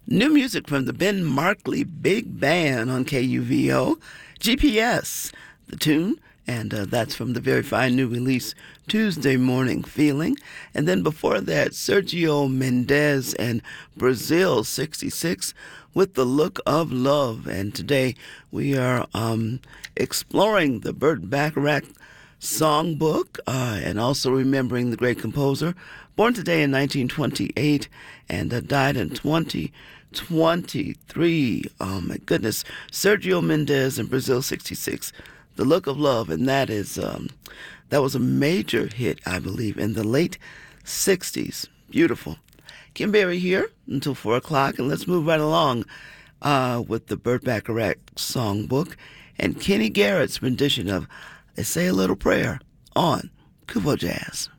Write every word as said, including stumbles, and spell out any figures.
New music from the Ben Markley Big Band on K U V O. G P S, the tune, and uh, that's from the very fine new release, Tuesday Morning Feeling. And then before that, Sergio Mendes and Brazil sixty-six with The Look of Love. And today we are um, exploring the Burt Bacharach songbook uh, and also remembering the great composer, born today in nineteen twenty-eight and uh, died in twenty twenty-three. Oh my goodness. Sergio Mendes and Brazil sixty-six, The Look of Love. And that is um, that was a major hit, I believe, in the late sixties. Beautiful. Kim Berry here until four o'clock, and let's move right along uh, with the Burt Bacharach songbook and Kenny Garrett's rendition of Say a Little Prayer on Kuvo Jazz.